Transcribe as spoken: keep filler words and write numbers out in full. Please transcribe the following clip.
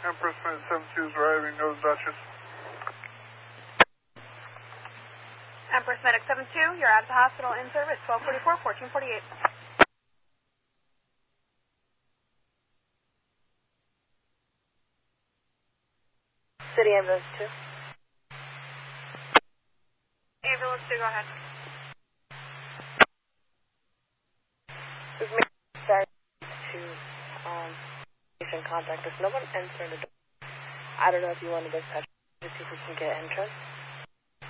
Empress Medic seven two is arriving, goes Duchess. Empress Medic seven two, you're at the hospital in service, twelve forty-four, fourteen forty-eight. City Ambulance two. Ambulance two, go ahead. We've made start to um patient contact. If no one answered the door, I don't know if you want to dispatch to see if we can get entrance.